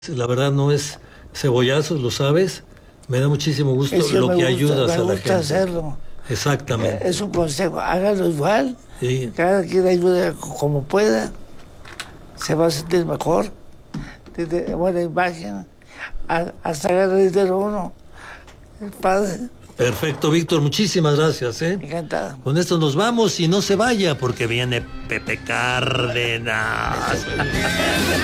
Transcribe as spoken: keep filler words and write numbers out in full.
La verdad no es cebollazos, lo sabes. Me da muchísimo gusto es que lo que gusta, ayudas a la me gusta gente. hacerlo. Exactamente. Es un consejo, hágalo igual. Sí. Cada quien ayude como pueda. Se va a sentir mejor. Tiene buena imagen. Hasta ganar dinero uno. Es padre. Perfecto, Víctor, muchísimas gracias, ¿eh? Encantado. Con esto nos vamos y no se vaya porque viene Pepe Cárdenas.